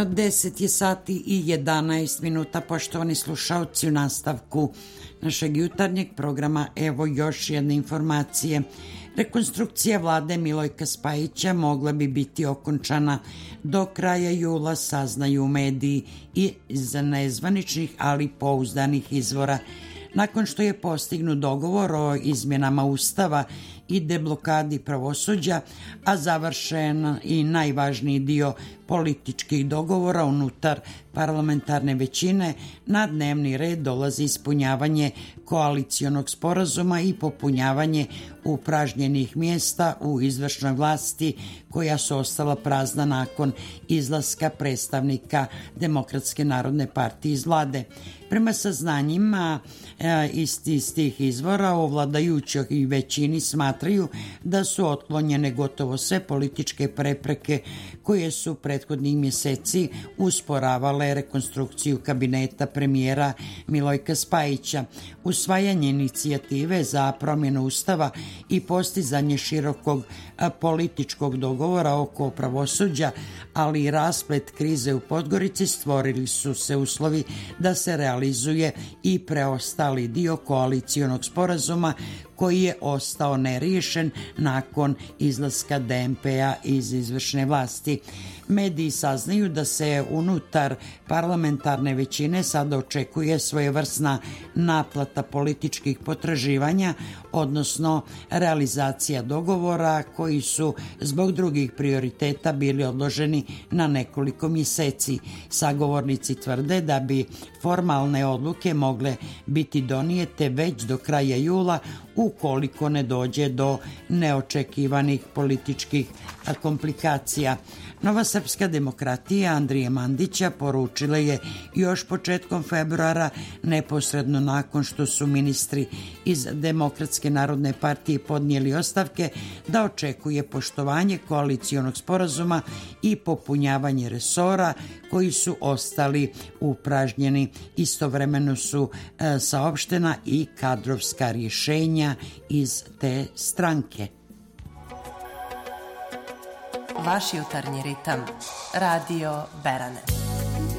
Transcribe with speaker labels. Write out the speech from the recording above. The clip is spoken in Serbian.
Speaker 1: 10 je sati i 11 minuta, poštovani slušalci, u nastavku našeg jutarnjeg programa evo još jedne informacije. Rekonstrukcija vlade Milojka Spajića mogla bi biti okončana do kraja jula, saznaju mediji i iz nezvaničnih ali pouzdanih izvora. Nakon što je postignut dogovor o izmjenama Ustava i deblokadi pravosuđa, a završen i najvažniji dio političkih dogovora unutar parlamentarne većine, na dnevni red dolazi ispunjavanje koalicionog sporazuma i popunjavanje upražnjenih mjesta u izvršnoj vlasti koja su ostala prazna nakon izlaska predstavnika Demokratske narodne partije iz vlade. Prema saznanjima iz tih izvora u vladajućoj većini smatraju da su otklonjene gotovo sve političke prepreke koje su prethodnih mjeseci usporavale rekonstrukciju kabineta premijera Milojka Spajića. Usvajanje inicijative za promjenu Ustava i postizanje širokog političkog dogovora oko pravosuđa, ali i rasplet krize u Podgorici stvorili su se uslovi da se realizuje i preostali dio koalicionog sporazuma koji je ostao neriješen nakon izlaska DNP-a iz izvršne vlasti. Mediji saznaju da se unutar parlamentarne većine sada očekuje svojevrsna naplata političkih potraživanja, odnosno realizacija dogovora koji su zbog drugih prioriteta bili odloženi na nekoliko mjeseci. Sagovornici tvrde da bi formalne odluke mogle biti donijete već do kraja jula ukoliko ne dođe do neočekivanih političkih komplikacija. Nova srpska demokratija Andrije Mandića poručila je još početkom februara, neposredno nakon što su ministri iz Demokratske narodne partije podnijeli ostavke, da očekuje poštovanje koalicionog sporazuma i popunjavanje resora koji su ostali upražnjeni. Istovremeno su saopštena i kadrovska rješenja iz te stranke.
Speaker 2: Vaš jutarnji ritam, Radio Berane.